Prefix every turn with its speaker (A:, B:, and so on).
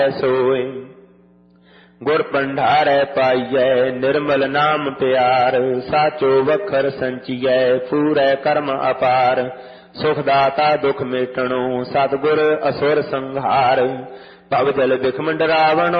A: सोए गुर भंडारै पाइयै निर्मल नाम प्यार साचो वखर संचियै पूरै कर्म अपार सुख दाता दुख मेटणो सतगुर असुर संहार भव जल बिखम डरावणो